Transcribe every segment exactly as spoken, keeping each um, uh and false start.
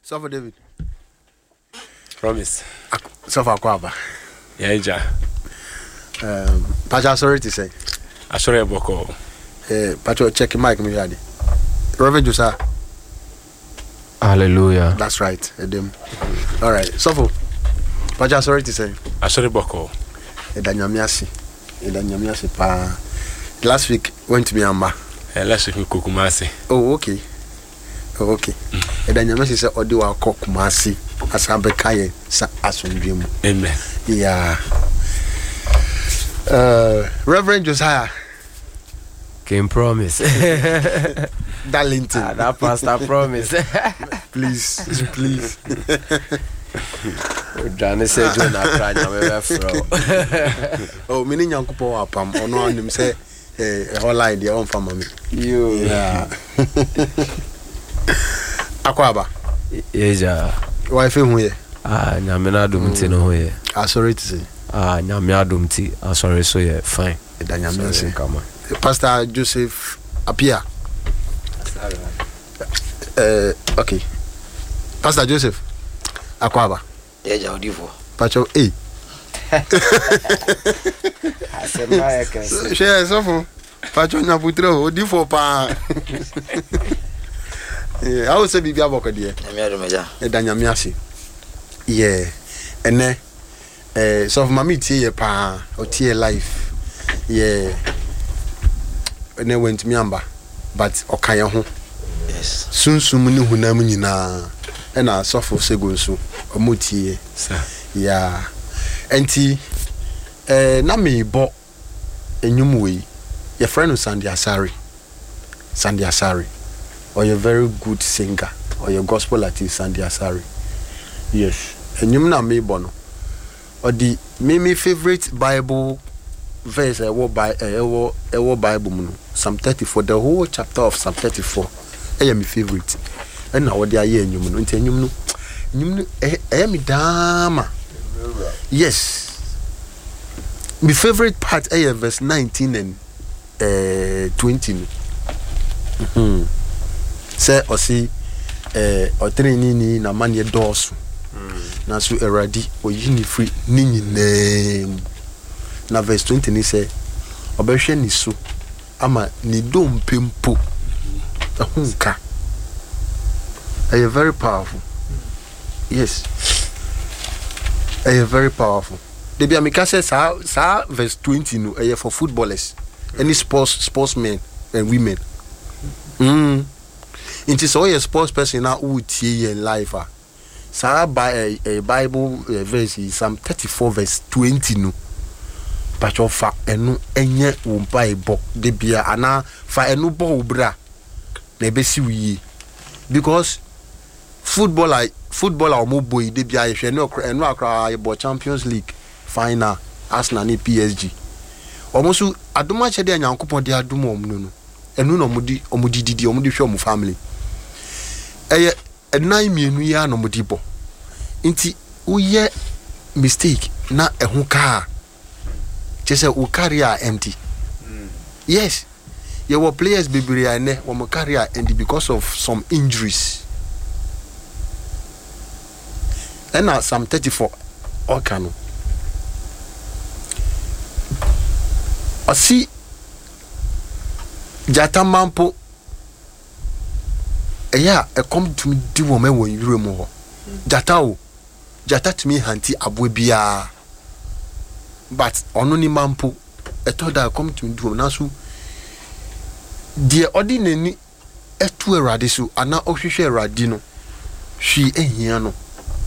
So for David. Promise. So for Kwaba. Yeah, ja. Um, Pacha, sorry to say. I sorry about call. Eh, Pacha, check your mic, me ready. Reverend Josiah. Hallelujah. That's right. Edem. All right. So for Pacha, sorry to say. I sorry about call. Edanyamiasi. Edanyamiasi pa. Last week went to me amba. Eh, last week we Kumasi. Oh, okay. Oh, okay. Edanyamiasi say odi wa Kumasi. Asambe kaye sa asundwem. Amen. Yeah. Uh, Reverend Josiah. Can promise. Darlington. Ah, that pastor promise. Please, please. Johnny said you na kranya me fro. Oh, mini nyankopo wa pam. Ono anim say eh whole idea on fam me. You. Yeah. Akwaba. Eja. Wife hu ye. Ah, nyame na dum ti no ho ye. I sorry to say. Ah, nyame adum ti. Ah, sorry so ye fine. Da nyame say. Come on. Pastor Joseph Apia. Uh, okay. Pastor Joseph Akwaba. Eja odifo. Pacho eh. Asema yake. Share sofo. Pacho nya putro odifo pa. Eh, I will say bibia bokode. Nyame adumeja. E da nyame ase. Yeah. Ene eh so mama tie ye pa, o tie life. Yeah. Ene went me amba, but okaye ho. Yes. Sunsum ni hunam nyina. Ena sofo segonsu omotie. Sir. Yeah. Enti eh na me bo enyum we. Your friend Sandy Asari. Sandy Asari. Or you're a very good singer, or your gospel artist Sandy Asari. Yes. Enyum na me bono. Or the me me favorite Bible verse I wo by I wo I wo Bible mu Psalm thirty-four, the whole chapter of Psalm thirty-four. I am my favorite. And now what they are enyum no enti enyum no enyum no I am dama. Yes. My favorite part I am verse nineteen and uh, twenty. Mhm. Say or see eh or training ni na man ye dosu. Na so eradi o yini free ni nyinem. Na verse twenty ni say obehwe ni so ama ni dompempo. Ahunka. Are you very powerful? Yes. Are you very powerful? They be amika say sa sa verse twenty no eh for footballers, any sports sportsmen and women. Mm. It is all a sports person now who tie in life. So by a, a Bible uh, verse Psalm thirty-four verse twenty no. But your fa enu enye wo Bible de bia ana fa enu bo bra na be si wi because footballer footballer o mo boy de bia ehwe no enu akra e Champions League final Arsenal ni P S G. Omosu adoma che de Nyankopon de adoma om no no. Enu no mudi omudi didi omudi hwe om family. Eye enai mienu ya no modibo nti uye mistake na ehun ka chese u career empty. Mm. Yes, you were players bebre ane wo mo career empty because of some injuries. And now Psalm thirty-four okano asi jata mampo eya e come to me di wo me won yure mu ho jata o jata to me hanti abo bia but ono ni mampo e to da come to me di wo na so de ordinary etu erade so ana ohwehwe erade no hwi ehia no.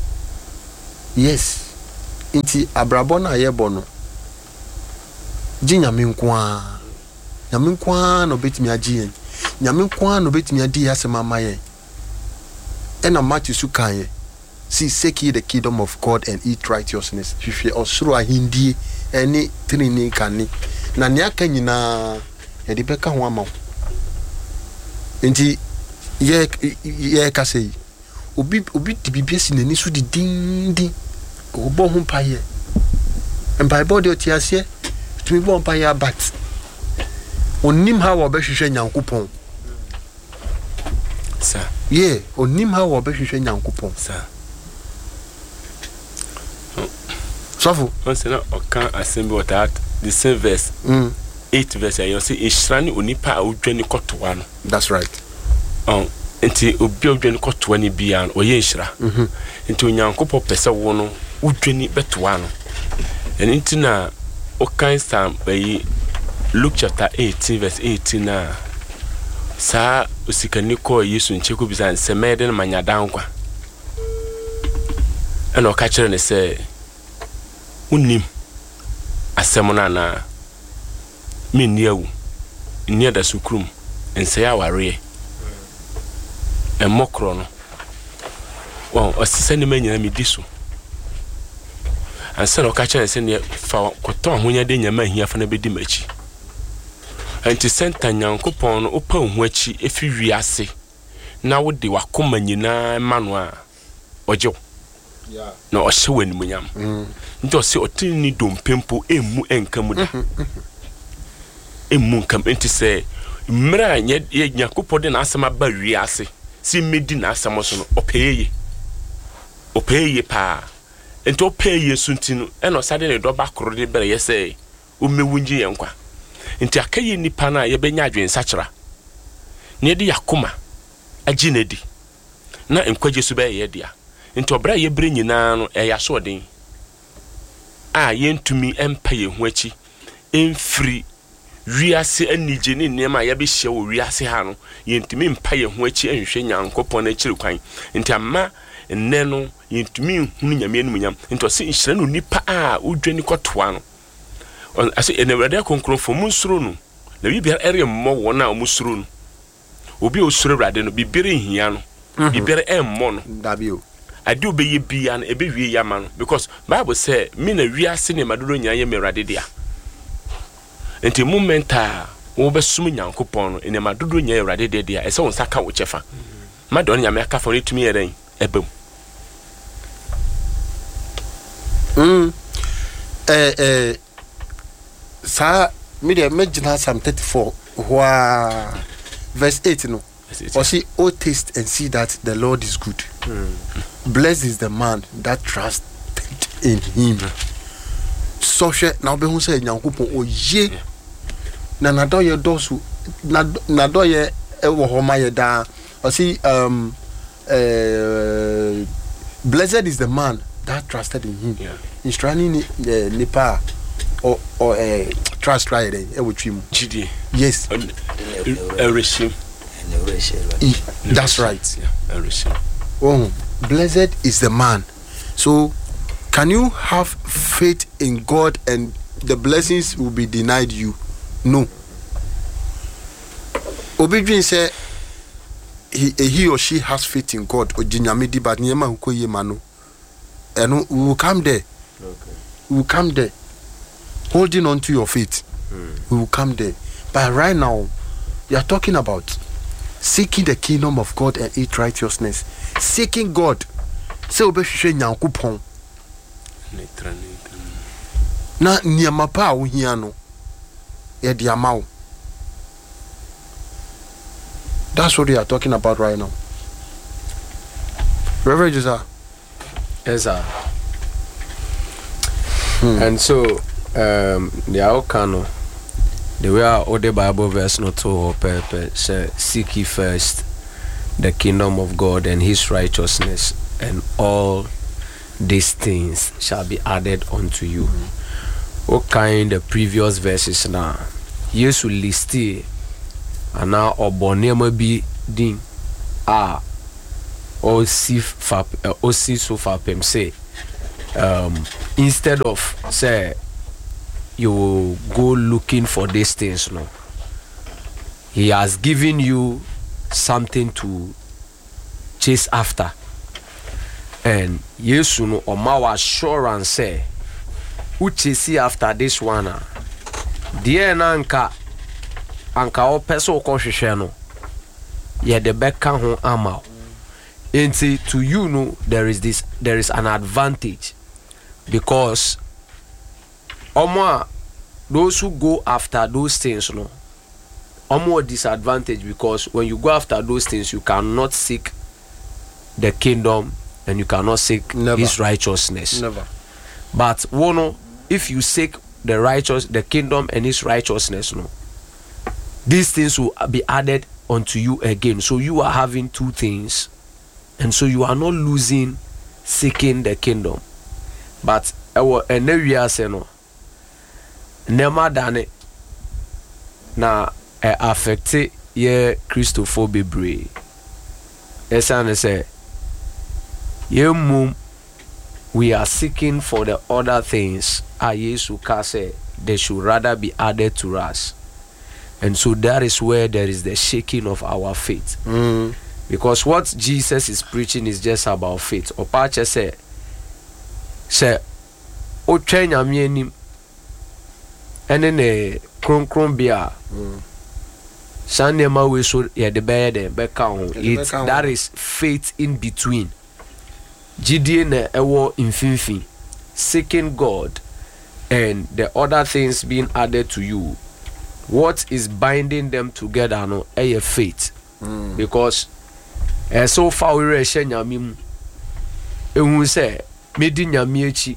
Yes, inti abrabo na yebo no jinyame nkoa nyame nkoa no betimi agye nyame nkoa no betimi adi asema maye ena Matthew sukan see seek ye the kingdom of God and eat righteousness hwehwe osoro ahindie eni trini kani na ne aka nyina ye de beka ho ama inti ye ye ka sei obi obi bibia si nani so di dindi obo ho paye empire body otiasie tumi bo paye bat onim ha wo be hwehwe Nyankopon sir yeah onim ha wo behwehwe nyankopon sa sofo once na oka assembly what that the same verse mm eight verse you say inhyirani onipa a odwane kotoa no that's right oh enti obi odwane kotoa ni bia no oye nhyira mhm enti onyankopɔ pese wo no odwane betoa no and enti na okan sam ayi Luke chapter eighteen verse eighteen na sa osikani ko Yesu ncheko bisa nsemede na manyadan kwa eno ka kire ne se unim asem na na meniawu nia da sukrum ense ya ware emokro no wo osise ne manyina mediso anse no ka kire se ne fa koto ahonya de nyama hia fa na bedi machi anti senta nyankopon no opa hu achi efi wiase na wo de wakoma nyina manu a ojew yeah no ohye wani munyam mm nti se otini dompempo emu enkamu da emu kam enti se mra nya nyankopon de na asema ba wiase si medi na asema so no opeye opeye pa enti opeye suntinu eno sade ne do ba koro de bere yese o mewunji yenkwa nti akaye nipa na ye benya adwen sachira ne de yakoma aginedi na enkwaje so be ye dia nti obra ye bre nyina no e ya so odin a yentumi empa ye hu achi emfiri wiase anije ne nema ya be hye wo wiase ha no yentumi empa ye hu achi enhwe nyankopon na chiri kwan nti amma enne no yentumi hunu nyame anu nyam nti o se nhyira no nipa a odwani kotoa no ase enewrade konkrofo munsuro no na bibia ere mmɔ wona o musuro no obi osuro rade no bibere hia no bibere emmo no dabio ade obeye bia no ebe wie yama no because bible say me na wiase ne madodo nya ye merade dia enti momenta wo besum nyankopon no ene madodo nya ye rade dia dia ese won saka wo chefa madon nya me aka fa no tumi yeren ebam mm eh eh sa media imagine Psalm thirty-four wa verse eight no or see oh taste and see that the Lord is good. mm. Blessed is the man that trusted in him. So she now be who say nyankopon oye na na do ye dosu na na do ye e wo ho ma ye da or see um uh, blessed is the man that trusted in him. Yeah. In strani ni nipa or or uh, trust right there e wotwim gd yes ereshim that's right yeah ereshim oh blessed is the man. So can you have faith in God and the blessings will be denied you? No. Obedient say he he or she has faith in God or jinyamedi but nyema hukoye mano and we will come there. Okay, we will come there holding on to your faith. mm. We will come there, but right now you are talking about seeking the kingdom of God and its righteousness. Seeking God say obehwehwe nyankopon na niama pa wo hia no e dia mawo. That's what we are talking about right now. Reverend Josiah. Yes, sir. Hmm. And so, um, the outcome, the way all the Bible verse not to purpose, say, seek ye first the kingdom of God and his righteousness, and all these things shall be added unto you. Mm-hmm. What kind of previous verses now? Yes, will list it, and now obonema be ding ah or see fap or see so fapem say um instead of say you go looking for these things, no, he has given you something to chase after. And yes, you know, or my assurance say, who chase after this one? Dear Nanka, Anka o peso koshisheno, ye the beka hon ama. And say to you, know, there is this, there is an advantage because Oma, those who go after those things, no, are more disadvantage because when you go after those things, you cannot seek the kingdom and you cannot seek Never. his righteousness. Never. But one, if you seek the righteous, the kingdom and his righteousness, no, these things will be added unto you again. So you are having two things, and so you are not losing seeking the kingdom. But our and we are saying no, never done it. Na uh, affect ye Christopher Bebre. Yes, and say ye mum. We are seeking for the other things. Yesu say they should rather be added to us. And so that is where there is the shaking of our faith. Mm. Because what Jesus is preaching is just about faith. Opache say, say, o chenya mieni, ene ne kron kron bia. Sanema we so ye de be de be count. It that is faith in between. Gidie na ewo infinity, seeking God and the other things being added to you. What is binding them together no a faith. Mm. Because uh, so far we re hye nyame mu ehun say me di nyame echi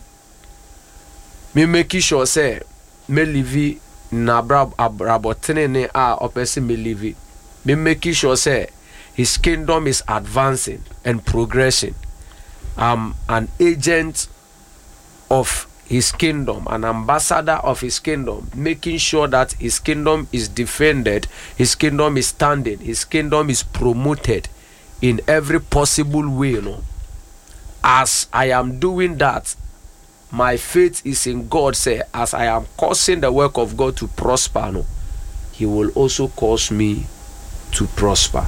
me make sure say me live na brab abrabotene ne a opese me live me make sure say his kingdom is advancing and progressing. I'm an agent of his kingdom, an ambassador of his kingdom, making sure that his kingdom is defended, his kingdom is standing, his kingdom is promoted in every possible way. You know. As I am doing that, my faith is in God. Say, as I am causing the work of God to prosper, you know, he will also cause me to prosper.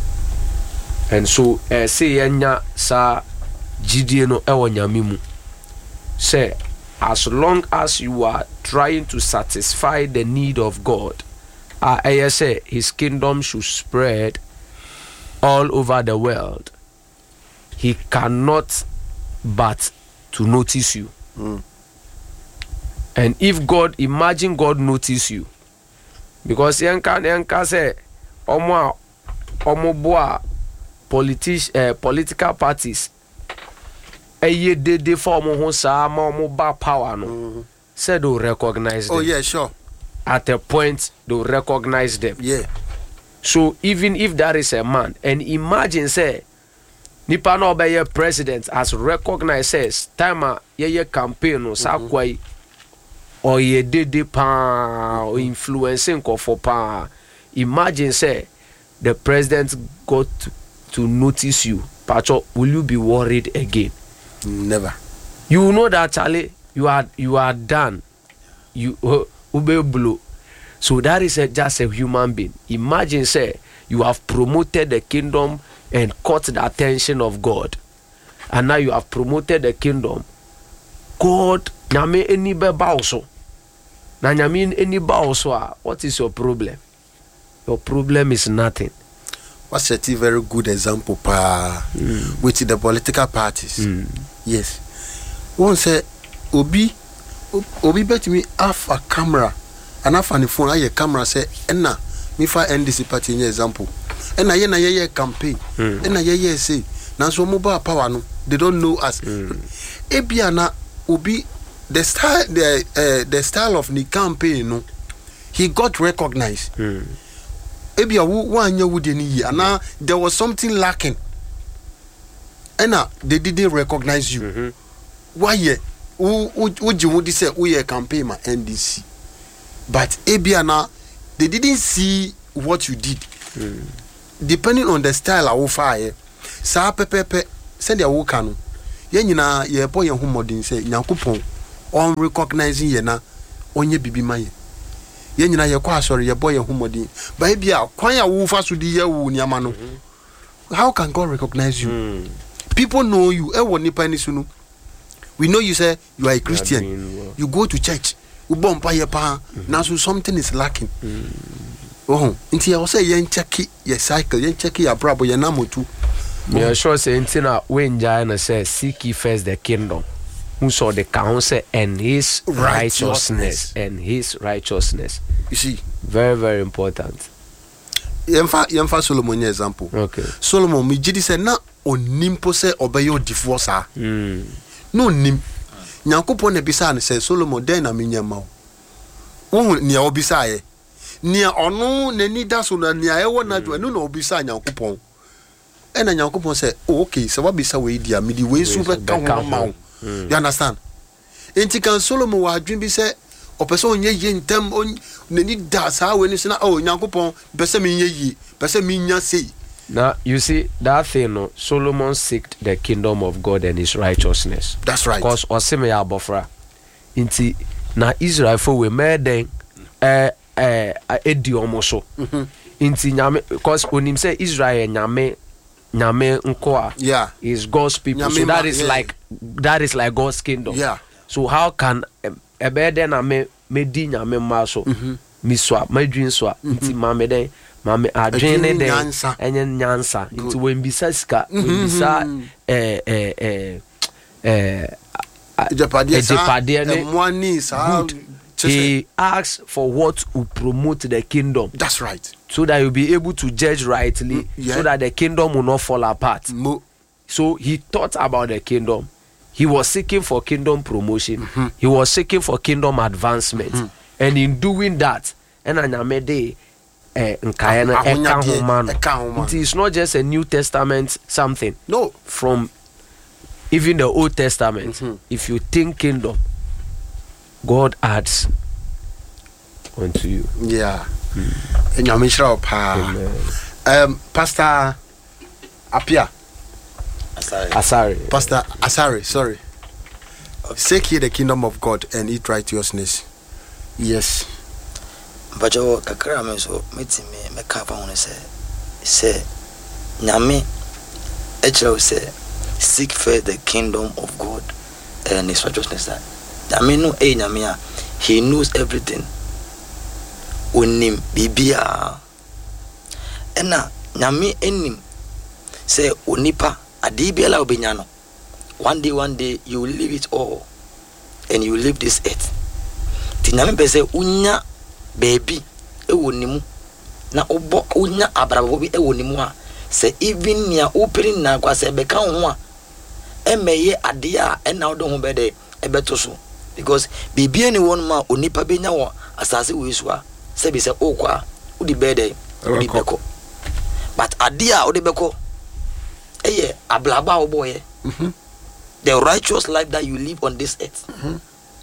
And so, uh, say, yenya sa Gidie no ewo nyame mu. Say, as long as you are trying to satisfy the need of God, uh, I say his kingdom should spread all over the world. He cannot but to notice you. Mm. And if God, imagine God notice you, because yanka yanka say omo omo boa politics uh, political parties. Eye de de form ho sa ma mo ba power no. Mm-hmm. Said they recognize them. Oh yeah, sure. At a point they recognize them. Yeah. So even if that is a man, and imagine say nipa no be your president as recognized says time a ye campaign no sa kwai or ye de de pa or influencing ko for pa. Imagine say the president got to, to notice you. Pacho, will you be worried again? Never. You know that, Charlie, you are you are done. You uh, ube blue. So that is a, just a human being. Imagine, say, you have promoted the kingdom and caught the attention of God, and now you have promoted the kingdom. God, nyame any beba also. Na nyame any ba also. What is your problem? Your problem is nothing. What's a very good example pa mm. with the political parties. Mm. Yes. One say Obi Obi bet me half a camera and half an phone a camera say enna me fa N D C party in example. Enna ye na ye campaign. Mm. Enna ye ye say na so mobile power no they don't know us. Mm. Ebia na Obi the style the uh, the style of the campaign no he got recognized. Mm. Ebia one year would any and now there was something lacking. And now they didn't recognize you. Mm-hmm. Why ye? Would you would say we a campaign my N D C? But Ebia now they didn't see what you did. Mm. Depending on the style I will fire. Sa pepe send your work no. Ye nyina ye boy ye humodin say Nyankopon on recognizing ye na onye bibi ma ye. Ye nyina ye kwa sorry ye boy ye humodin. Ba bia kwan ya wo fa so di ye wo niama no. How can God recognize you? Mm. People know you. E wo nipa ni so no. We know you say you are a Christian. Well. You go to church. You bompa ye pa. Mm-hmm. Now so something is lacking. Mm. Oh, until I say yen check your cycle, yen check your brabo, your namotu. Me oh. Sure say until when Jana says seek ye first the kingdom. Who saw the counsel and his righteousness. righteousness and his righteousness. You see, very very important. Yemfa yemfa Solomon example. Okay. Solomon me jidi say na onimpo se obeyo divorce ah Mm. no nim nyankopon na bisa ne se Solomon den na menyama wo ne obisa ye ne ono nani da so na ne ayewo na dwo no na obisa nyankopon e na nyankopon se oh, okay se wa bisa we dia me di we su be ka ho ma wo you understand enti kan Solomon wa adwen bi se opese onye ye ntem nani da sa we ni se na oh nyankopon pese me nye yi pese me nya sei. Now you see that thing, no, Solomon seeked the kingdom of God and his righteousness. That's right. Because oseme ya bofra. Inti na Israel for we made eh eh edi omoso. Inti nyame because when him say Israel nyame nyame nkoa. Yeah. Is God's people. Nyame so that ma, is yeah. like that is like God's kingdom. Yeah. So how can ebe den na me me di nyame ma so. Miswa madwin so inti ma me den mame adwene de enye nyansa nti wembisa sika wembisa eh eh eh eh Ejapade ejapade money sa he asks for what will promote the kingdom. That's right. So that you'll be able to judge rightly, mm, yeah. so that the kingdom will not fall apart. Mo- so he thought about the kingdom. He was seeking for kingdom promotion. Mm-hmm. He was seeking for kingdom advancement. Mm-hmm. And in doing that, and anyamede eh nkayana eka homa. It is not just a New Testament something. No. From even the Old Testament, mm-hmm. if you think kingdom, God adds unto you. Yeah. And you mention pa. Um Pastor Apia. Asari. Asari. Pastor Asari, sorry. Okay. Seek ye the kingdom of God and eat righteousness. Yes. Bajo kakra me so meti me me ka pa won se se nyame e chiro se seek first the kingdom of God and his righteousness. Nyame no e nyame a he knows everything. Onim bibia. Ena nyame enim se onipa ade bia la obenya no. One day one day you will leave it all and you will leave this earth. Ti nyame be se unya baby e wonimu na obo unya abrabo bi e wonimu a se even nia opening na kwa se be ka ho a emeye ade a e na odo ho be de e beto so because bibia ni won ma onipa be nya wo asase we so a se be se okwa udi be de udi beko but ade a udi beko eye ablaba oboye mhm the righteous life that you live on this earth. Mm-hmm.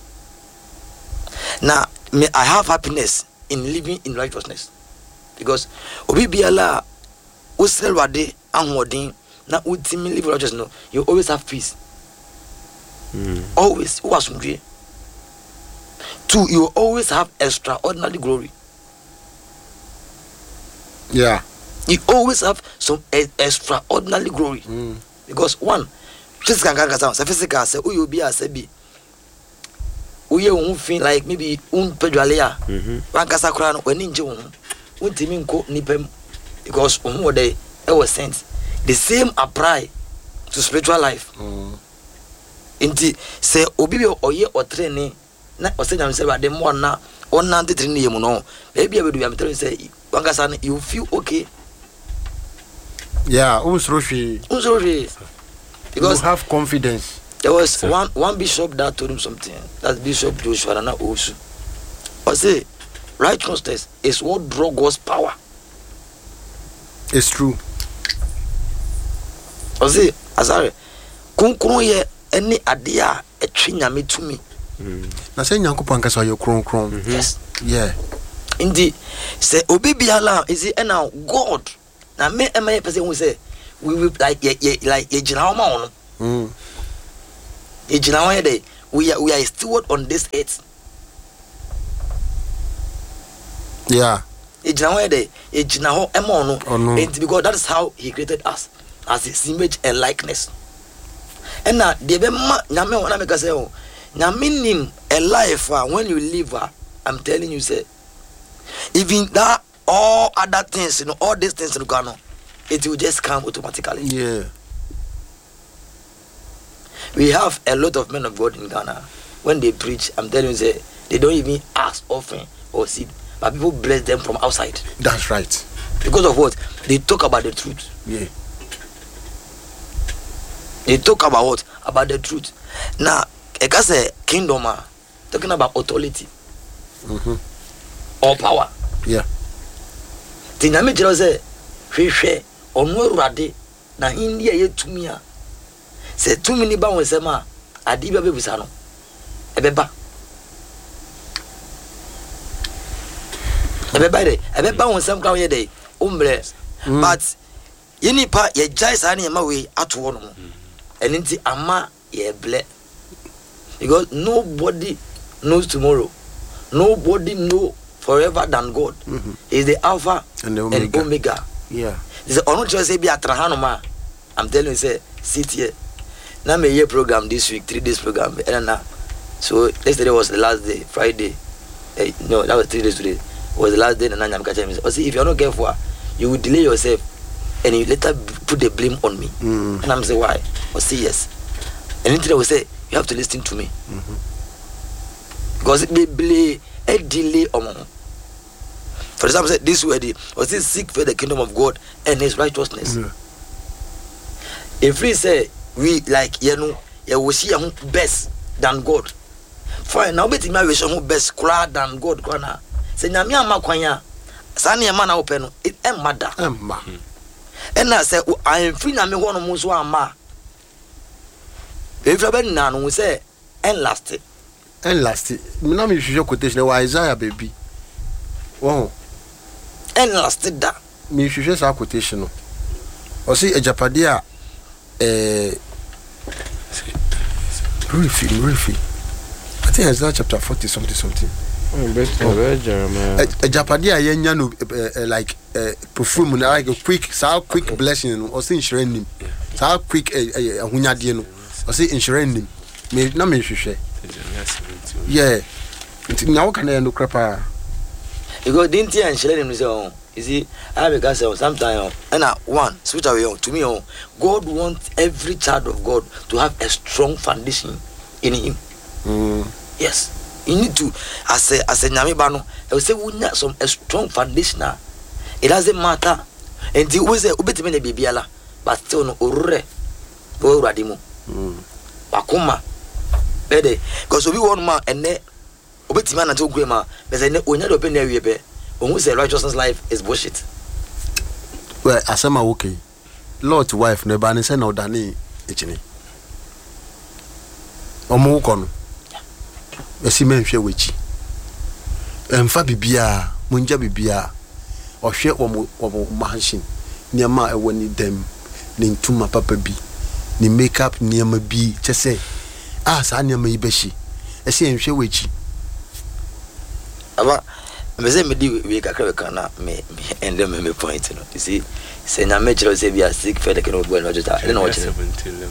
Now, may I have happiness in living in righteousness because obi biala usel wade anwodin na ultimately live righteousness. No, you always have peace. Mm. Always, wasundwe. Two, you always have extraordinary glory. Yeah, you always have some e- extraordinary glory mm. because one. Physical kaka say physical say who you be as be who you feel like maybe un pedwalia wan kasa kura no wani nje wo untimi nko nipem because um wo dey e was sent the same apply to spiritual life mm. Inti say obi be oye otrene na osenya say ba de mo na onna tetrene yemu no e bia be do am tell say wan kasa you feel okay. Yeah, unsroshi unsroshi because you have confidence. There was Sir. one one bishop that told him something. That's Bishop Joshua Nana Osu. I say, righteousness is what draw God's power. It's true. I say, Azare, kunkun ye any idea a trinya me to me. Na say nyankopon kasa yo kron kron. Yes. Yeah. Indeed, say obi biala is it now God. Na me am I person who say we will like ye, ye, like ye jina ma ono. Mm. Ye jina wa de we are we are steward on this earth. Yeah. Ye jina wa de ye jina ho e ma ono. And because that is how he created us as his image and likeness. And now de be ma nyame wona make say o nyame nim a life uh, when you live uh, I'm telling you say even that all other things you know all these things you know it will just come automatically. Yeah. We have a lot of men of God in Ghana. When they preach, I'm telling you, say, they don't even ask offering or seed, but people bless them from outside. That's right. Because of what? They talk about the truth. Yeah. They talk about what? About the truth. Now, I can say kingdom, uh, talking about authority mm-hmm. or power. Yeah. The name is say, "Shwe onwe rade na India ye tumia." Say two many ba won say ma adi ba bebusa no. Ebeba. Ebeba de, ebeba won say kwa ye de. Umbre. But yini pa ye jai sa na ma we ato wo no. Eni nti ama ye ble. Because nobody knows tomorrow. Nobody know forever than God. Mm-hmm. Is the Alpha and the Omega. And Omega. Yeah. This only just say be atrahano. I'm telling you, say sit here. Now me year program this week, three days program. And now, so yesterday was the last day, Friday. Eh, no, that was three days today. Was the last day, and I'm catching me. Oh, see, if you're not careful, you will delay yourself, and you later put the blame on me. Mm-hmm. And I'm say why? Or say yes. And then they will say you have to listen to me. Mm-hmm. Because it may be a delay on. For example, say this way, or say seek for the kingdom of God and His righteousness. Mm-hmm. If we say we like you know, you will see who best than God. Fine, now bet me wish who best cry than God. Kwana say nyame ama kwanya. Sani ama na open it em mada. Emma. And I say I am free na me ho no mo so ama. If you be na no say en last. En last. Me na me hwehwe quotation wa Isaiah baby. Wow. En last da. Me hwehwe sa quotation no. O say ejapade a eh Rufi, Rufi. I think Isaiah chapter forty something something. Oh, better Jeremiah. A japadi a yenya no like perfume na like a quick, so quick blessing or say insurance him. So quick a hunyade no. Or say insurance him. Me na me hwehwe. Yeah. Now can I no crapa. You go didn't and insurance him say oh. You see, I because sometimes and uh, one switch away on to me oh, God wants every child of God to have a strong foundation in him. Mm. Yes. You need to as a as a nyame ba no, I will say we need some a strong foundation. It doesn't matter. And the way say obetime na bibiala, but still no orure. Bo radimo. Mm. Bakuma. Bede, because we want man and ne obetime na to grema, but say ne onya do pe na wie be. When we say righteousness life is bullshit. Well, asema okay. Lord's wife ne ba ne say na odane echini. Omo kono. Esi menhwe wechi. Emfa bibia, munja bibia. Ohwe omo omo machine. Niama ewo ni dem, ni ntuma papa bi. Ni makeup niama bi, chese. Ah, sa niama ibeshi. Esi enhwe wechi. Aba me say me di we kakra we kana me end them me point no. You see, say na me chiro say be a sick for the kind of boy no just. I don't know what you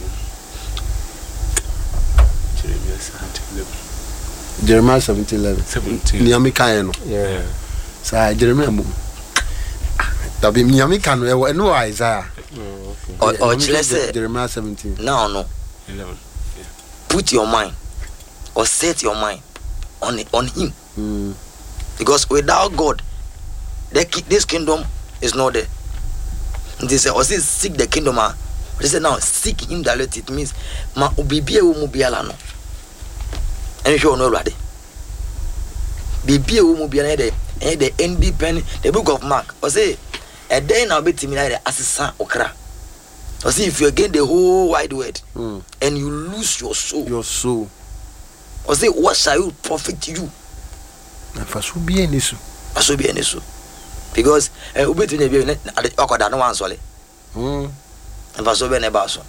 Jeremiah seventeen eleven. seventeen. Niami kan no. Yeah. Sa Jeremiah mo. Tabi niami kan no e no Isaiah. Or or say Jeremiah seventeen. No, no. eleven. Yeah. Put your mind or set your mind on it, on him. Mm. Because without God, the, this kingdom is not there. And they say, or say seek the kingdom. They say now seek him directly. It means ma ubibie umu biala no. And you know already. Bibie umu biala de and the independent the book of Mark. Or say a day now be timid assassin okra. Or see if you again the whole wide world mm. and you lose your soul. Your soul. Or say what shall you profit you? Faso bi enisu. Faso bi enisu. Because eh ubetu ne bi ne akoda no wansole. Mm. Faso be ne baso.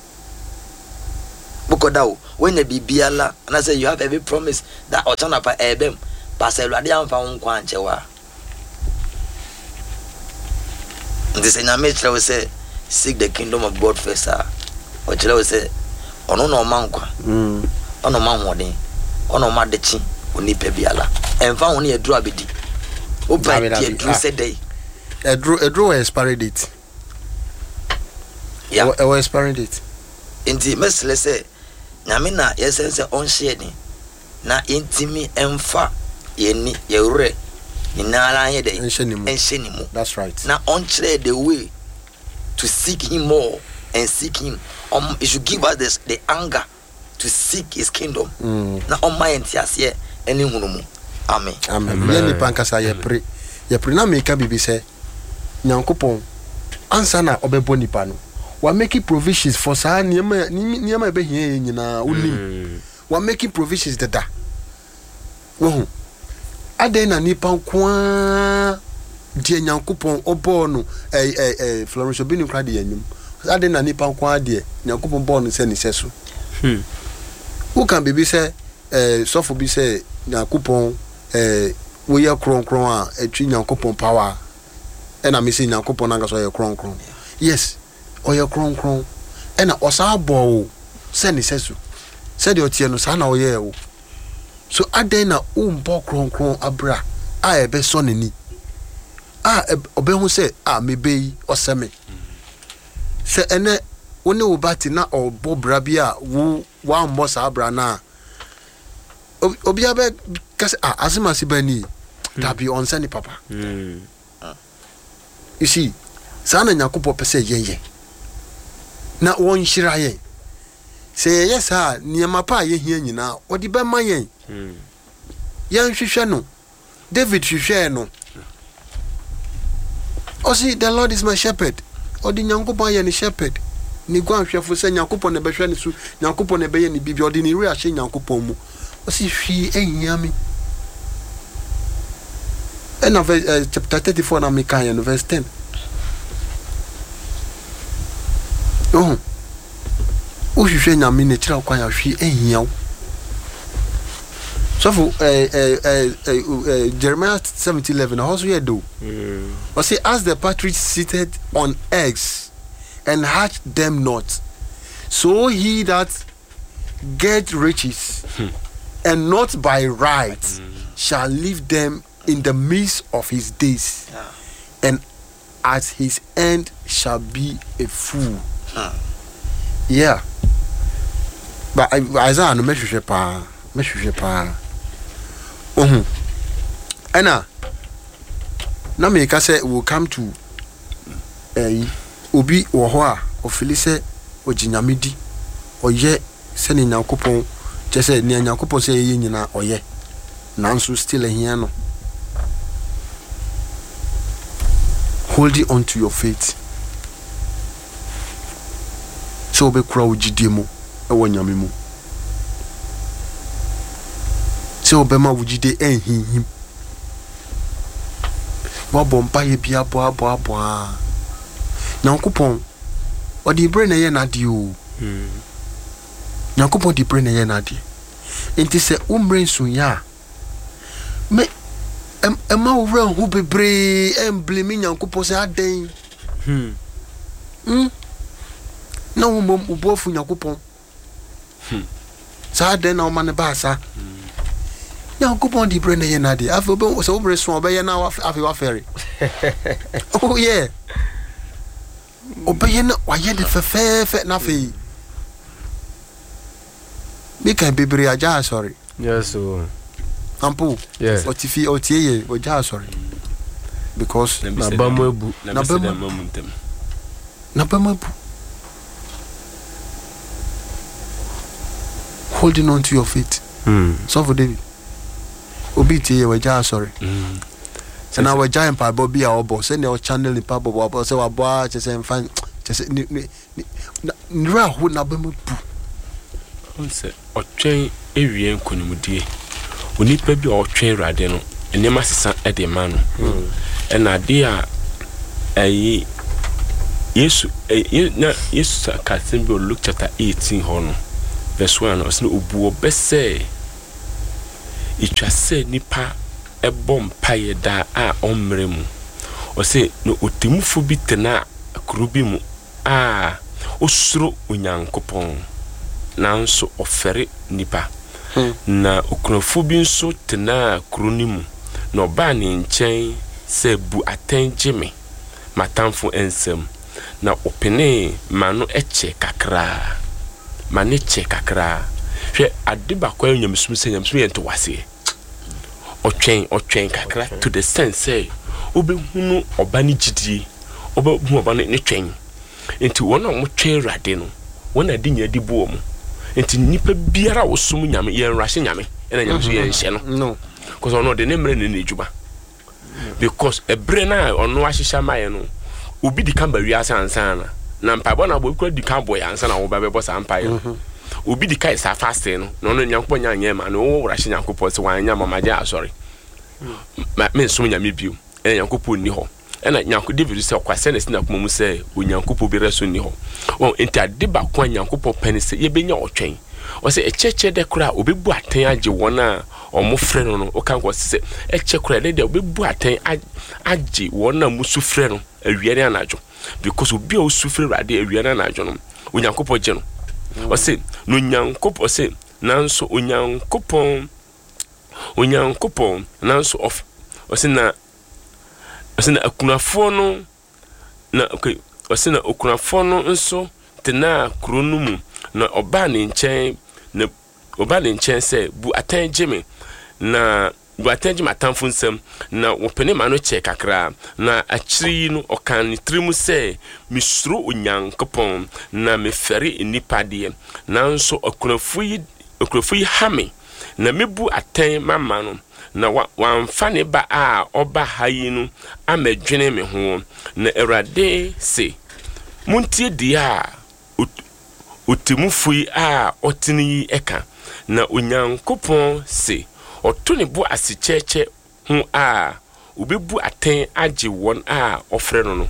Bukoda o when e bibiala and I say you have every promise that otana pa ebem pa se luade amfa nkwa anchewa. And this na me tell we say seek the kingdom of God first ah. O tell we say ono no mankwa. Mm. Ono manwode. Ono madechi. Oni pebiala enfa woni edru abedi o ba di edru sedey edru edru expiry date yeah e was expiry date inti mesle say nyame na yesense on share ni na intimi enfa yeni yewre ni nara ye dey enshenimu that's right na on share the way to seek him more and seek him um it should give us this, the anger to seek his kingdom. Na on my entiasie eni hunumu. Amen. Amen. Ye nipa nkasa ye pre. Ye pre na make bibi say Nyankopon ansa na obebo nipa no. Wa making provisions for sa niema niema ebe hie nyina oni. Wa making provisions dada. Wo ade na nipa kwa die Nyankopon obo no eh eh eh Florence Obinu kra de yanyum. Ade na nipa kwa de Nyankopon bo no se ni seso. Hmm. Who can be say eh so for be say Nyankopon eh we ya kron kron a etwi Nyankopon power e na me say Nyankopon na so ye kron kron. Yes. Oya kron kron e na osa abo se ni seso. Se de otie no sa na oye o. So ade na umbo kron kron abra a ebe so ni a obe hu se a mebe oseme se ene woni obati na obo bra bia wo wa mbo sa abra na obi abe kase a asima si bani that be on send papa. Mm. You see, sana Nyankopon pese yenye na won hira yen se yes ha niema pa ye hia nyina odi be ma yen. Mm. Yan hwehwe no David hwehwe no. Oh, see, the Lord is my shepherd. Odi Nyankopon ye ni shepherd. Ni gwan hwefo se Nyankopon ne be hwe ni su, Nyankopon ne be ye ni bibi odi ni ri ahye Nyankopon mu. O si hwi ehia mi. And of uh, chapter thirty-four na me kan no verse ten. Oh. O hwehwe nyame ne kira kwan ya hwi ehia. So for uh, uh, uh, uh, Jeremiah seventy eleven also here do. Mm. But see, as the partridge seated on eggs and hatched them not, so he that get riches and not by right mm. shall leave them in the midst of his days, yeah. and at his end shall be a fool. Huh. Yeah. But Isaiah no meshe pa, meshe pa. Mhm. Ena na me ka say will come to eh obi wo ho a ofili se oginyamedi oye se ne Nyankopon je se ne Nyankopon se ye nyina oye nanso still ehia no. Holding on to your faith. So be kura ogidie mu e wo nyame mu. So be ma wujide enhinhim. Wa bompa ye bia bo abo abo a. Nyankopon odi bre na ye na de o. Hmm. Nyankopon di bre na ye na de. Enti se umre nsu ya. Me em ema owra hu bebre emblem Nyankopon se aden. Hmm. Hmm. Na wo mom ubofu Nyankopon. Hmm. Sa aden na o mane ba sa. Nyankopon di bre na ye na de. Afi obe so obre so obe ye na afi wa ferry. Oh yeah. Obe ye na wa ye de fefefe na fi. Me kan bebre aja sorry. Yes so. Ampo. Yes. Otifi otieye oja sorry. Because na bamobu na bamobu na bamobu. Holding on to your faith. Hmm. So for David. Obiti ye waja sorry. Mm. So now we giant pa Bobby our boss, send your channel in Papa Bob, so our boy just and fine. Just ni ni nra ho na ba mu. Onse otwen ewie nkonimdie. Onipa bi otwen rade no, enema sesa e de ma no. E na de a ayi Yesu na Yesu ka sembe Luke chapter eighteen ho no. Verse one no, so obu obese itwa se nipa ebom paye da a omre mu o se no otemufo bi tena akurubi mu a osuro Onyankopon nanso ofere nipa hmm. na okunofo bi nso tena akuruni mu na oba ne nchen se bu atenje me matamfo ensem na opene mano eche kakra mane che kakra hwe adeba kwa nyamsum se nyamsum ye nto wase otwen otwen kakra to the sense say obehunu oba ni gidie obehunu oba ni twen enti wona mo twen rade no wona di nya di bo mu enti nipa biara wo sum nyame ye nrahye nyame ena nyame so ye nhye no no cause ono de ne mre ne ne djuma because ebre na ono ahyehya maye no obi di kan ba wi asa ansana na mpabo na bo kura di kan boy ansa na wo ba bebo sa mpaye obi di kai sa fasting no no no nyankopɔ nya nya ma no wo wrahye nyankopɔ se wan nya mama gya sorry ma me sum nyame biu ena nyankopɔ ni ho ena nyanko David se kwase na sina kuma mu se onyankopɔ bi reso ni ho won enti ade ba kwa nyankopɔ pani se ye benya otwen o se echeche de kura obebu aten age wona omo frɛ no no o kan ko se eche kura de de obebu aten age wona musu frɛ no awiare anajo because obi o sufre rade awiare anajo no onyankopɔ gye no o se no nyankopɔ se nanso onyankopɔ onyankopɔ nanso of o se na o se na akunafo no na okay o se na okunafo no nso tena kronu mu na oba ne nchen na oba ne nchen se bu atan gime na bu atan gime atanfo nsam na wopene ma no che kakra na akiri no okan ne trimu se misuro onyankopon na mefere enipa de nanso okunafo yi okunafo yi hame na mebu atan mama no na wamfa ne ba a oba hayi no amadwene me ho na Awurade se muntie dia otimufui a otini eka na onyankopon se otone bo asicheche hu a obebu aten age won a ofre no no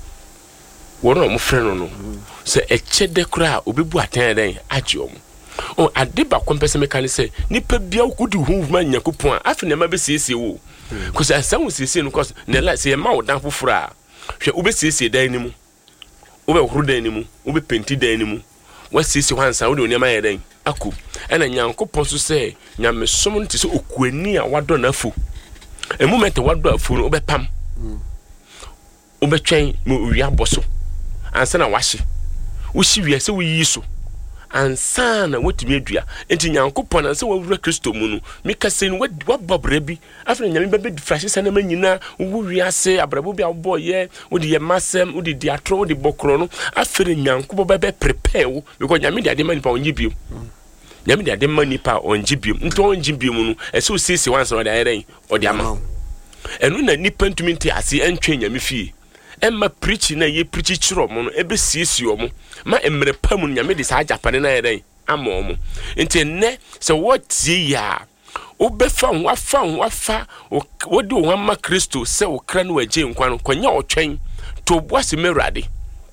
won no frɛ no no se eche de kura obebu aten den age om o ade ba kompese mekane se nipa bia wodi hu ma nyankopon a afi ne ma be siesie wo ko se asan wo siesie no ko ne la se ma wo dan foforo a hwe obesiesie dan ni mu obe huru dan ni mu obe penti dan ni mu wasisi wansa wo de onyama yeden aku ena nyankopon so se nyame som nti se okuani a wado na afu e moment wado afu no obepam obetwen mo wi aboso ansa na wahye wo si wi ase wo yi so ansa na wotimi adua enti nyankopon ansa wo wura Kristo mu no meka se no wabobra bi afre nyame bebe frahye sana manyina wo wi ase abrabo bi abo ye wo de ye masem wo de diatro wo de bokro no afre nyankopon bebe prepare wo because nyame de ade manipa onji bio nyame de ade manipa onji bio nto onji bio mu no ese wo sisi wansa wo de ayeren wo de ama enu na nipa ntumi nti ase entwe nyame fie emma preach na ye preach chiro mo no ebe siesie omo ma emre pamu nyame de sa japane na yeden ama omo enti ne se wotie ya obefa ho afa ho afa wodi wo ma Kristo se wo kra no agye nkwa no kwanya otwen to boase merade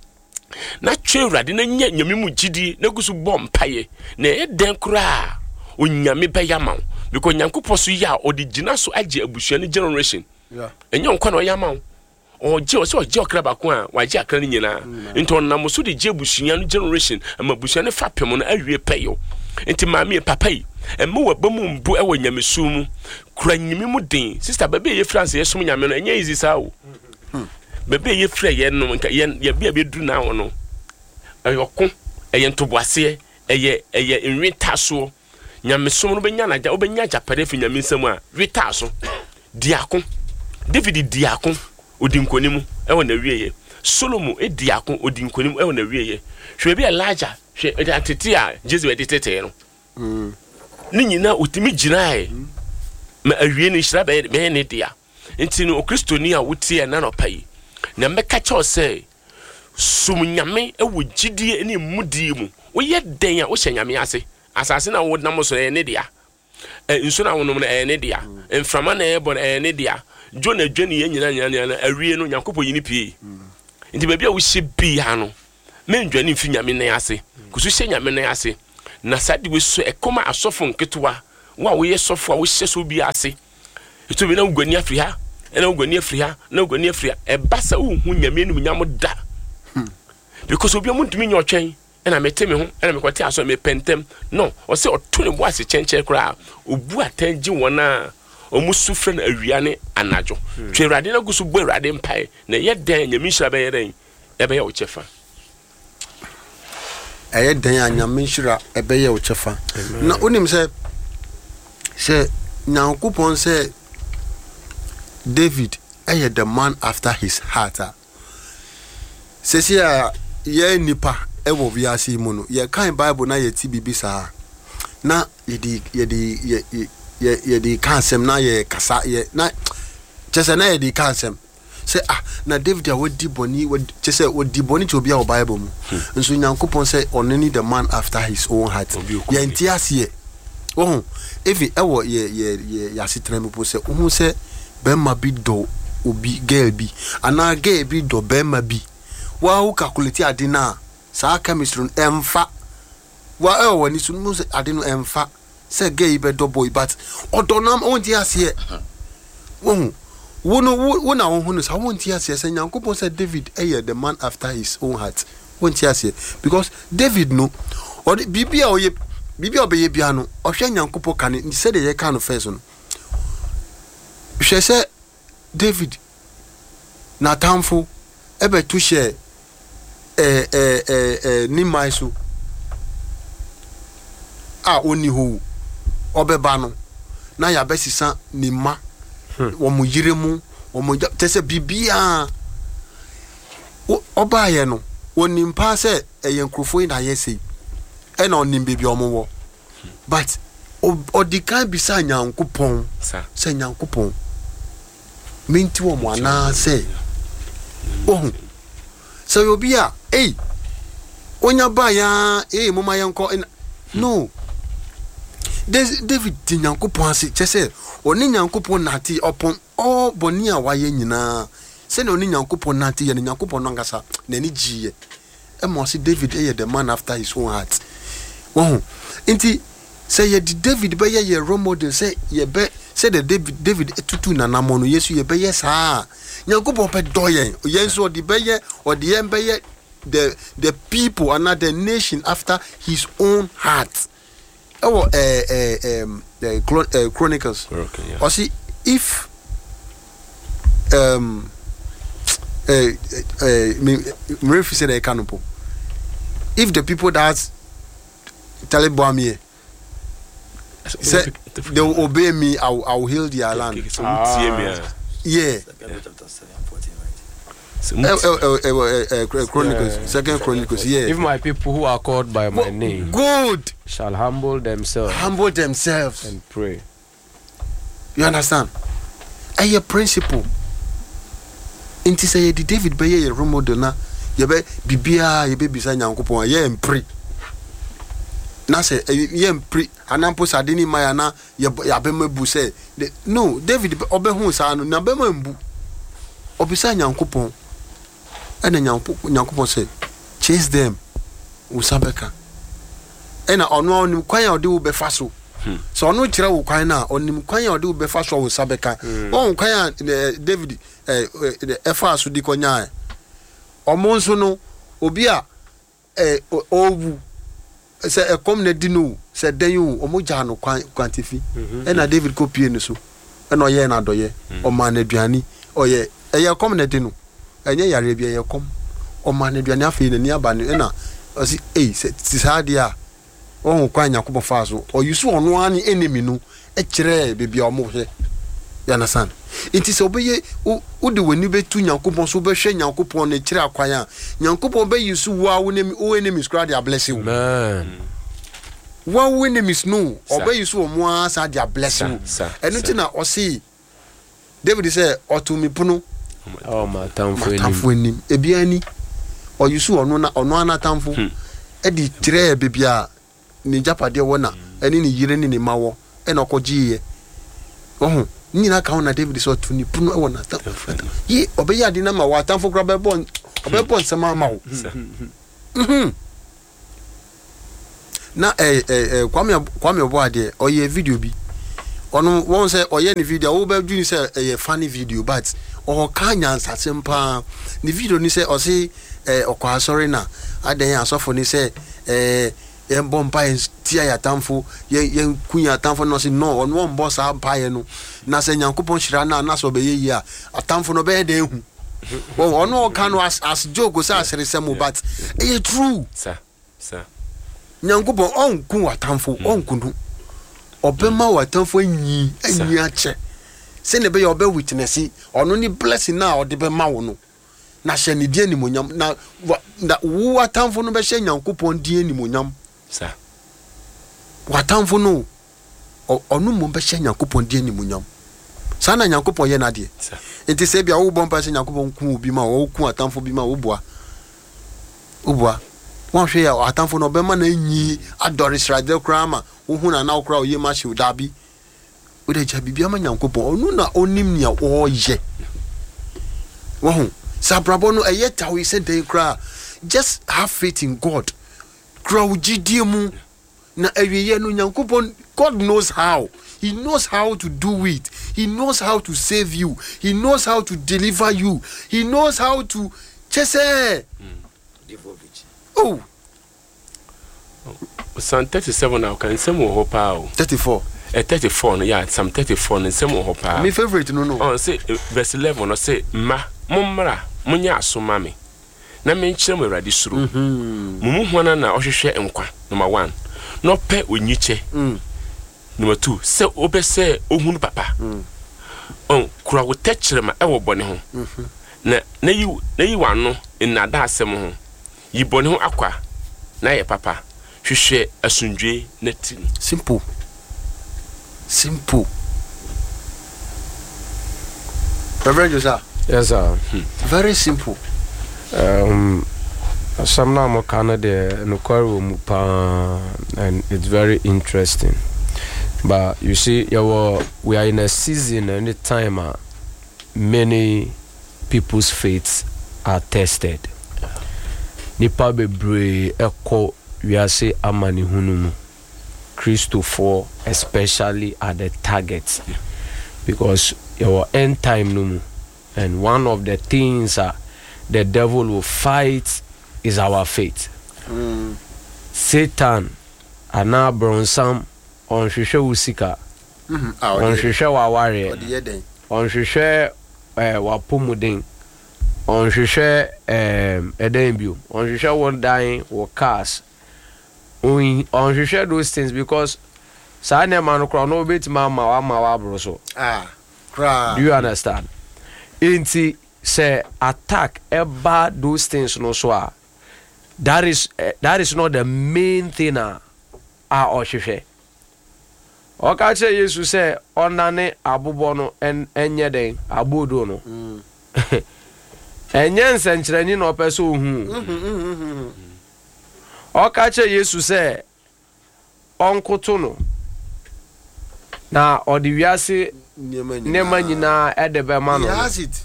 na twe rade na nya nyame mu gidi na gusu bom paye na e den kra onyame be yama because nyankopɔ so ya odi gina so agye abusua ne generation yeah enyo nkwa no yama oje o se oje okra ba ko a waje akra ni nyina nto nam so de je busua no generation ama busua ne fapem no awie peyo enti maami papa yi emme wa bamu mbu e wanyamesu mu kura nyimi mu den sister bebe ye France ye som nyame no enye easy sa o bebe ye frɛ ye no nka ye bia be duru na wo no ayoko eye ntoboase eye eye enwita so nyamesu no benya na ja obenya japade fi nyame nsam a wita so diako David diako odinkonimu ewo na wieye Solomon ediako odinkonimu ewo na wieye hwe bi Elijah hwe atete a Jesu editete no mm ni nyina otimi ginae ma awie ni hira be be ne dia enti no Kristoni a wotie na no pai na meka cha ose sum nyame ewo gidie ne mudi mu wo ye den a wo hye nyame ase asase na wo nam so ne dia nso na wonom na ne dia mframa na ebo na ne dia John adwane ye nyina nyina na awie no nyankopɔ yini pie nti ba bia wo hye bi ha no mendwane mfi nyame na ase kusu hye nyame na ase na sadi we so ekoma asofo nketewa wa wo ye sofo a wo hye so bi ase eto bi na ugwani afri ha na ugwani afri ha na ugwani afri e basa wo hu nyame enum nyamo da because obi amuntumi nyotwen na mete me ho na me kwate aso me pentem no o se otone bo ase chenche kra obu atanji wona omusu frɛ na awiane anajo twe Awurade na gusu bo Awurade mpae na ye dan nyame hira be yeren ebe ye wo chefa eye dan nyame hira ebe ye wo chefa na onim sɛ sɛ nyankopɔn sɛ David eye the man after his heart sɛ sia ye nipa ewo wiase mu no ye kan Bible na ye ti bibi saa na ye di ye di ye ye ye di kansem na ye kasa ye na chese na ye di kansem say ah na David a wodi boni chese wodi boni to obi a Bible mu nso Nyankopon say only the man after his own heart ye ntiase ye oh evi ewo ye ye ye yasetra mu po say ohun say bema bi do obi girl bi ana girl bi do bema bi wa hu calculate ade na sa chemistry emfa wa e woni so mu ade no emfa say girl be do boy but odonam on ti ase wo wo no wo na wo hu sa won ti ase say Nyankopon say David eh the man after his own heart won ti ase because David no or bibia o ye bibia obeye bia no o hwe Nyankopon kan ni say the ye kan no first no hwe say David na tamfo ebe tu share eh eh eh ni maiso a oni ho obeba no na ya besisa ni ma wo mo yire mu wo mo tese bibia oba ye no oni mpa se eye nkrofo na ye sei e na oni bibi omo wo but odikan bisa Nyankopon se Nyankopon minti wo mo ana se oh so you be a eh onya ba ya eh mama yanko no David ti Nyankopon ase chese oni Nyankopon nati upon all boni a waye nyina se na oni Nyankopon nati ye Nyankopon no ngasa na ni giye e mo se David eh the man after his own heart oh inti say ye David be ye role model say ye be say the David David tutu na namono Yesu ye be ye sa Nyankopon pe doye yenso di be ye or the em be ye the the people and not the nation after his own heart. Oh, eh eh um the uh, Chronicles. Okay, yeah. Or see if um eh eh me me say the canopo. If the people that Taliban me say they will obey me, I will, I will heal their land. Okay, so ah. Yeah. Uh, uh, uh, uh, uh, Chronicles, yeah. Second Chronicles, yeah. If my people who are called by my well, name, good, shall humble themselves, humble themselves, and pray. You understand? A your principle. Inti say the David be ye role model na ye be bibia ye be bisa Nyankopon ye mpre. Na say ye mpre anampo sadeni maya na ye be mabu say no David obe hu sa no na be mambu. Obisa Nyankopon ena Nyankopon say chase them usabeka ena ono onim kwan ya ode wo be faso so ono kire wo kwan na onim kwan ya ode wo be faso usabeka on kwan ya David eh efa aso di konya omo nso no obi a eh owu se ekom na di no se den yo omo ja no kwan kwantifi ena David kopie no so ena oye na doye o ma na aduani oye eye kom na di no enye yare bia ye kom o ma na aduani afi na ni aba no ena osi eh se sade a o kwan Nyankopon fa so o yusu ono ani enemy no e kire bebia o mo hwe ya na san inti se obeye o de wani betu Nyankopon so be hwe Nyankopon na kire akwan a Nyankopon be yusu wa wo nem o enemies cry their blessing man one wo enemies no obe yusu o mo asa their blessing eno ti na o see David say otumi puno oh ma tamfo enim ebia ni o yusu ono na ono ana tamfo e di kire bebia ni japade wona eni ni yire ni ni mawo e na okogiye ohun ni na ka na David so tuni puno e wona tamfo yi obeya adi na ma wa tamfo kra be bon obe bon sama ma wo mhm na eh eh kwame kwame obo ade o ye video bi ono won say oye ni video wo be duni say eh funny video but o ka nyansa sempa ni video ni say o say eh okwa sorry na adan asofo ni say eh em bompa tia ya tamfo ye ye kunya tamfo no say no ono won boss ampa ye no na say Nyankopon hira na na so be ye yi a atamfo no be de hu wo ono ka no as as joke say asere semo but eh true sir sir Nyankopon on ku atamfo on kunu obema watamfo nyi anyi ache se ne be your be witness ono ni blessing na ode be ma wo no na hye ne die animonyam na na wo atamfo no be hye Nyankopɔn die animonyam sa watamfo no onu mo be hye Nyankopɔn die animonyam sana Nyankopɔn ye na de sa enti se bia wo bompa hye Nyankopɔn ku obi ma wo ku atamfo bi ma wo boa wo boa won hwe ya atamfo no be ma na nyi adore srade kra ma wo hu na na wo kra o ye ma hye odabi wo de ja bibia ma Nyankopɔn onu na onim nia o ye wo hu sabrabo no eye tawi se den kra just have faith in God kra wo gidie mu na awiye no Nyankopɔn God knows how. He knows how to do it. He knows how to save you. He knows how to deliver you. He knows how to just say oh Psalm thirty-seven now can say more hopa thirty-four eh thirty-four no yeah Psalm thirty-four no say more hopa my favorite no no oh say verse eleven no say ma mommra munya asoma me na me nkyere mo Awurade suro mumu hwana na ohwehwe nkwa number one no pe onyiche number two say obese ohunu papa on kura wo techere ma e wo bone ho na na yi na yi wano na da asem ho yi bone ho akwa na ye papa hwehwe asundwe na ti simple simple Reverend Joseph. Yes sir. Hmm. Very simple. Um some now mo kana de no kwaro mu pa and it's very interesting. But you see, you we are in a season and a time uh, many people's faiths are tested. Nipa bebre eko we are say amani hunumu Christo for especially at the targets because your end time numu and one of the things uh, the devil will fight is our faith. Mm. Satan ana bronsam on hwehwe usika Mhm. Ah, on hwehwe wa ware odi yeden. on hwehwe eh wa pomuden on hwehwe em eden bio on hwehwe won dan wo cars on on hwehwe those things because sa na man kro no betima ma wa ma wa bro so Ah. Cry. do you understand inti say attack eba those things no so a that is uh, that is not the main thing a a ohwehwe oka che yesu say onane abobo no en enye den abodo no Mm. enye nsenkyerani no peso ohu Mhm, mhm, mhm. oka che yesu say onkoto no na odi wiase Nema nyina. nema nyina edebe ma He no has it.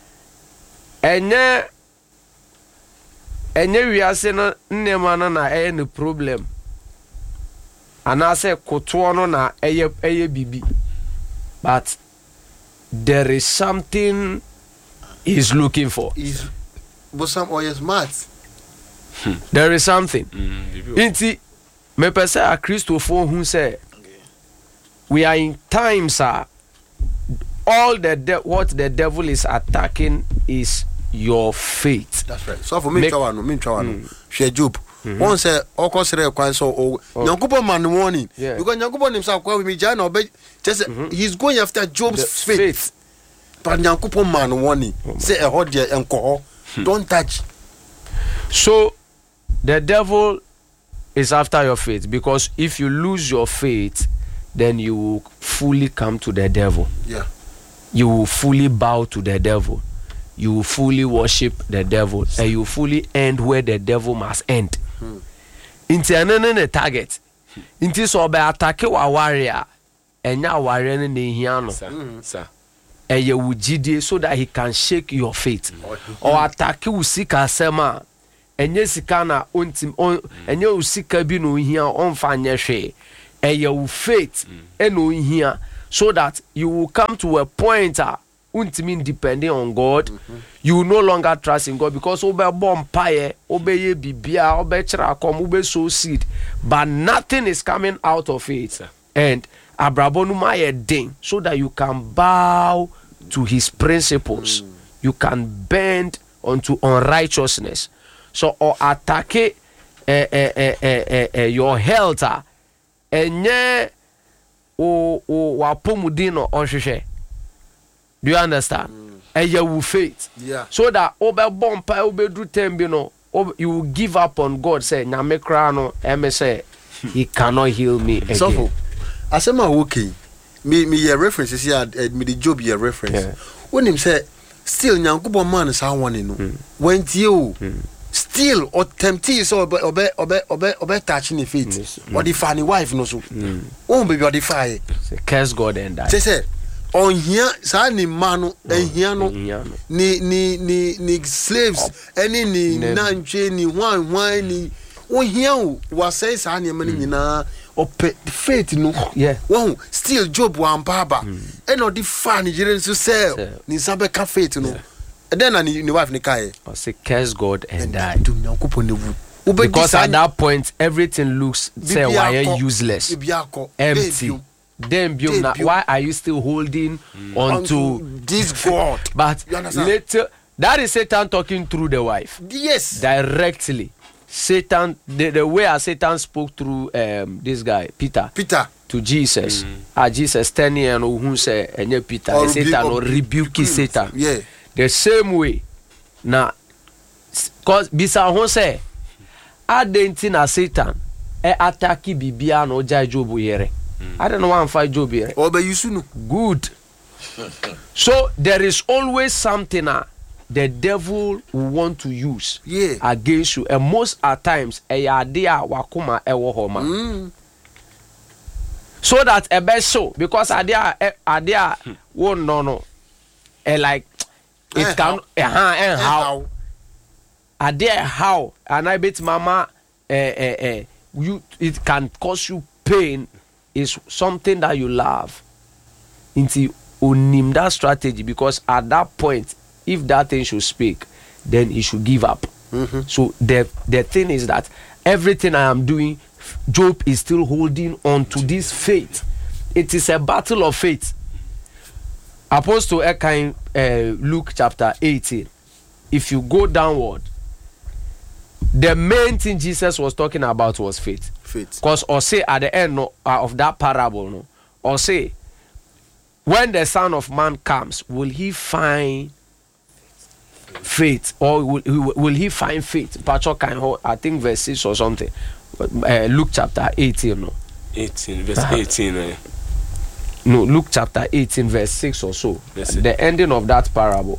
enye enye wiase no nema no na eye no problem anase koto no na eye eye bibi but there is something he's looking for. Is but some or is smart. There is something mm inti me pese a Christopher who say we are in times uh, all the de- what the devil is attacking is your faith. That's right. So for me Make- try one, me try one. Share Job. One say okosere kwan so o Nyankopon man warning Yeah. because Nyankopon himself kwa me jana obe just he's going after Job's The faith. faith. But Nyankopon man warning say e ho there enko don't touch. So the devil is after your faith because if you lose your faith then you will fully come to the devil. Yeah. You will fully bow to the devil. You will fully worship the devil and you will fully end where the devil must end. Inti anene ne target. Inti so be attack wa warrior enya warrior ne ne hia no. sa sa Eye wujidie so that he can shake your faith. Or attack usika sema enye sika na ontim on enye usika bi no hia onfa nye hwe. Eye u faith eno hia so that you will come to a point uh, ultimately depending on God. Mm-hmm. You will no longer trust in God because obe bomb paye, obe ye bibia, obe chira kom, obe sow seed, but nothing is coming out of it. Sir. And abrabonu ma ye ding so that you can bow to his principles. Mm. You can bend unto unrighteousness. So or attack eh, eh, eh, eh, eh, eh, your health uh, enye o o wapomudin no ohwehwe. Do you understand? Mm. and you will faith. Yeah. So that over bomb pa over do ten you know you will give up on God. Say nyame kra no em say he cannot heal me again. So asema okay. Me me your references here me the Job your reference. Yeah. When him say still nyankopon man sa one no. Mm. Went you mm. still or tempted so obe obe obe obe obe touching the feet. Yes. Mm. Or the funny wife no so. Mm. Won baby or the fire. Say curse God and die. Say say on here sa ni manu en here no ni ni ni ni slaves any ni nantwe ni wan wan ni on here was say sa ni mani nyina ope faith no yeah won still Job wan baba and no the fan Nigerian so say ni sabe ka faith no then and ni wife ni kai or say curse God and, and die do nyankopon ne wu because at that point everything looks say why useless empty. Then, now, why are you still holding mm. on to this God? But later, that is Satan talking through the wife. Yes, directly. Satan, the, the way as Satan spoke through um, this guy Peter, Peter to Jesus. Mm. Ah, Jesus standing and who say, and Peter, or Satan or rebuke Satan. Yeah, the same way. Now, cause bisa who say, I didn't think Satan e attacki bibia no jai Job yere. I don't know why I'm fight Job here. Oh, but you soon. Good. So there is always something uh, the devil will want to use yeah. against you, and most at times a idea wakuma ewo homa. Mm. So that a best so because idea idea won't no no, eh, like it eh, can eh, how eh, how idea how and I bet mama eh eh eh you it can cause you pain. Is something that you love into onim that strategy because at that point if that thing should speak then he should give up. Mm-hmm. So the the thing is that everything I am doing Job is still holding on to this faith. It is a battle of faith. Apostle Ekain uh, Luke chapter eighteen, if you go downward, the main thing Jesus was talking about was faith. Because or say at the end no, uh, of that parable, no, or say when the Son of Man comes, will he find faith, or will, will he find faith? I think verse six or something. Uh, Luke chapter eighteen, no. Eighteen, verse eighteen. Eh? No, Luke chapter eighteen, verse six or so. Yes, the ending of that parable.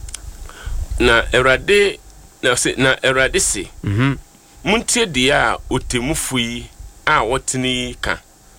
Na erade, na say na erade say. Mhm. Muntie dia otemufu yi a wotini ka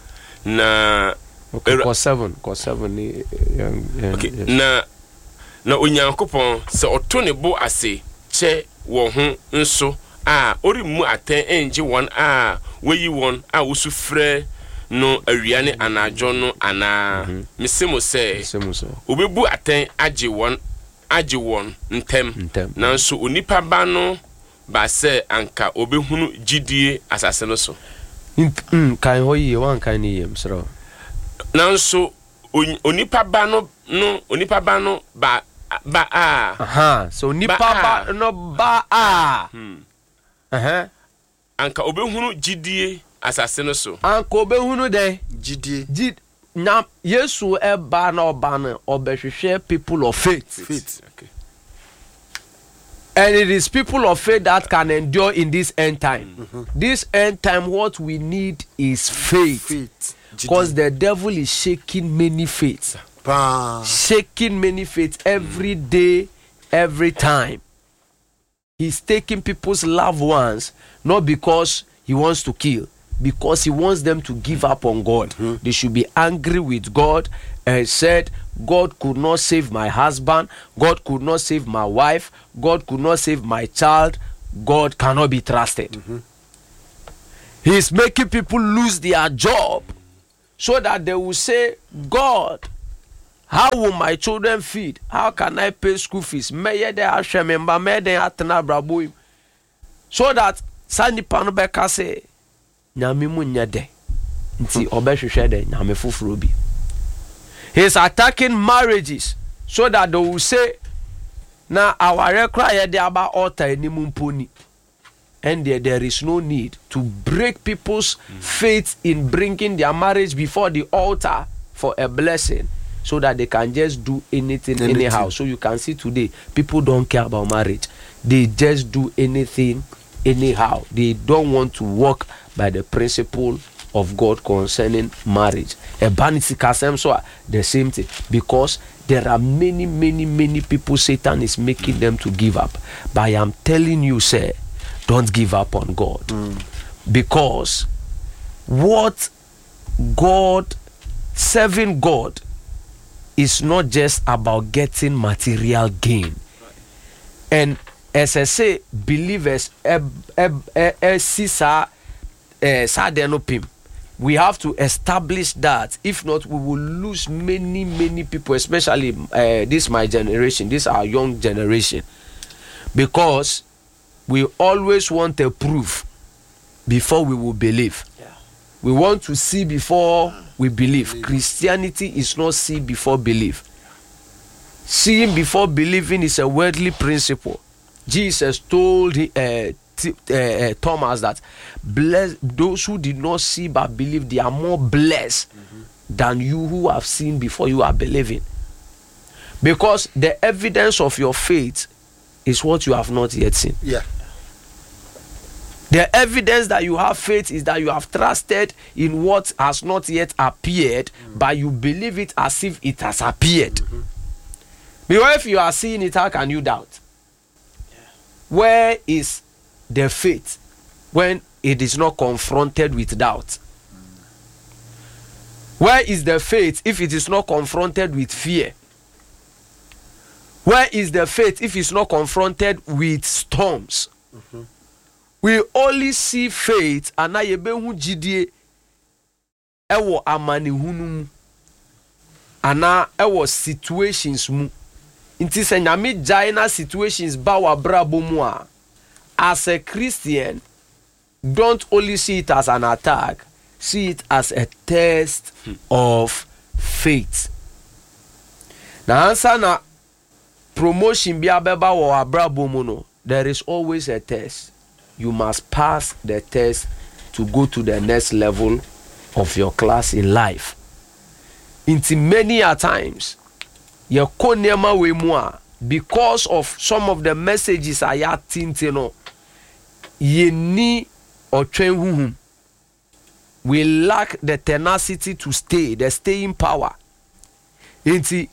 na okay cause seven cause seven ni okay yes. na na onyankopon se oto ne bo ase che wo ho nso a orimu aten enje won a weyi won a wosu frɛ no awiane anajo no ana mesemo se obebu aten age won age won ntem nanso onipa ba no ba se anka obehunu gidie asase no so mm kan hoyi wan kan ni yem sro nanso onipa ba no no onipa ba no ba ba a aha so onipa ba no ba a hmm aha anka obehunu gidie asase no so anka obehunu de gidie gid na Yesu e ba na oba na obehwehwe people of faith faith okay. And it is people of faith that can endure in this end time. Mm-hmm. This end time, what we need is faith. Because the devil is shaking many faiths. Bah. Shaking many faiths every day, every time. He's taking people's loved ones, not because he wants to kill, because he wants them to give up on God. Mm-hmm. They should be angry with God and said, God could not save my husband, God could not save my wife, God could not save my child, God cannot be trusted. Mm-hmm. He's making people lose their job so that they will say, God, how will my children feed? How can I pay school fees? So that Sandy Panobeka say, Nyamimu nyade, nti obeshwede nyame fufuro bi. He's attacking marriages so that they will say, now our require de about altar any mumponi. And there, there is no need to break people's mm. faith in bringing their marriage before the altar for a blessing. so that they can just do anything, Anything. anyhow. So you can see today, people don't care about marriage. They just do anything anyhow. They don't want to walk by the principle of God concerning marriage. A banity kasem so the same thing, because there are many, many, many people Satan is making them to give up. But I am telling you, sir, don't give up on God. Mm. Because what God, serving God, is not just about getting material gain. And as I say, believers, we have to establish that. If not, we will lose many, many people, especially uh, this my generation, this our young generation, because we always want a proof before we will believe. Yeah. We want to see before we believe. Christianity is not see before believe. Seeing before believing is a worldly principle. Jesus told uh, t- uh, Thomas that bless those who did not see but believe, they are more blessed mm-hmm. than you who have seen before you are believing. Because the evidence of your faith is what you have not yet seen. Yeah. The evidence that you have faith is that you have trusted in what has not yet appeared, mm-hmm. but you believe it as if it has appeared. Mm-hmm. Because if you are seeing it, how can you doubt? Yeah. Where is the faith when it is not confronted with doubt? Mm-hmm. Where is the faith if it is not confronted with fear? Where is the faith if it's not confronted with storms? Mm-hmm. We only see faith and I behu jidie ewo amani hunu ana ewo situations mu. Inti se nyame jaina situations ba wa brabo mu a, as a Christian, don't only see it as an attack, see it as a test hmm. of faith. Na answer na promotion bi abeba wa brabo mu no, there is always a test. You must pass the test to go to the next level of your class in life. Into many a times, your konema we mua, because of some of the messages I had tintino, ye ni or train. We lack the tenacity to stay, the staying power. Into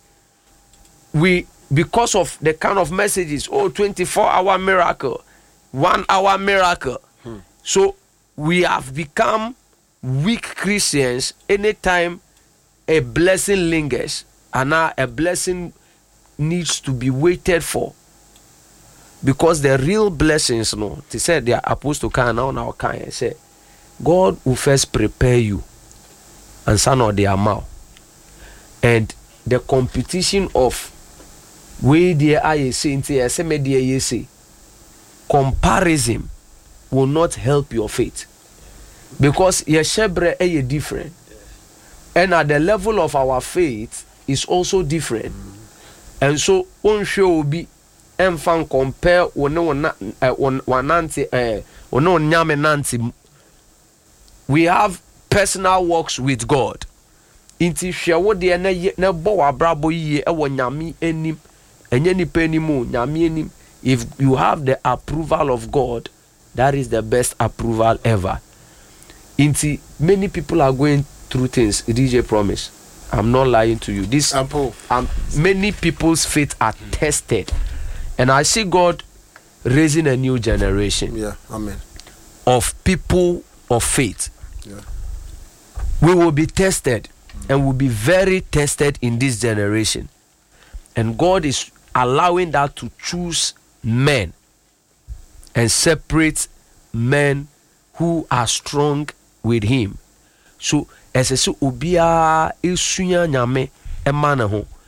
we because of the kind of messages, oh, twenty-four hour miracle. One hour miracle. Hmm. So we have become weak Christians anytime a blessing lingers, and now a blessing needs to be waited for. Because the real blessings, no, they said they are supposed to come now, now can I say, God will first prepare you and son of the amount. And the competition of where the I say, I say, comparison will not help your faith, because your shebre is different, and at the level of our faith is also different, and so one show will be enfan compare one wananti eh one nyame nanti. We have personal walks with God. Inti hwe de na na bo wa brabo yie e wo nyame enim enye ni penimu nyame enim. If you have the approval of God, that is the best approval ever. Inti many people are going through things. D J Promise, I'm not lying to you. This um, many people's faith are tested, and I see God raising a new generation. Yeah, amen. Of people of faith. Yeah. We will be tested, mm. and will be very tested in this generation, and God is allowing that to choose men and separate men who are strong with him. So as I say, obia esunya nyame emana ho